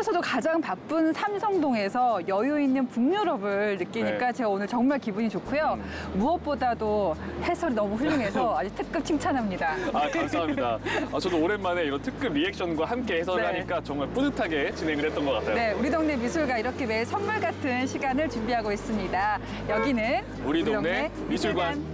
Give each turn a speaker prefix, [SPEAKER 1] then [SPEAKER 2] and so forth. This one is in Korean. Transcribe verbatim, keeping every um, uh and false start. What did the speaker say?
[SPEAKER 1] 바쁘면서도 가장 바쁜 삼성동에서 여유 있는 북유럽을 느끼니까
[SPEAKER 2] 네.
[SPEAKER 1] 제가 오늘 정말 기분이 좋고요.
[SPEAKER 2] 음.
[SPEAKER 1] 무엇보다도 해설이 너무 훌륭해서 아주 특급 칭찬합니다.
[SPEAKER 2] 아, 감사합니다. 아, 저도 오랜만에 이런 특급 리액션과 함께 해설을
[SPEAKER 1] 네.
[SPEAKER 2] 하니까 정말 뿌듯하게 진행을 했던 것 같아요.
[SPEAKER 1] 네, 우리 동네 미술가 이렇게 매일 선물 같은 시간을 준비하고 있습니다. 여기는
[SPEAKER 2] 우리 동네 미술관.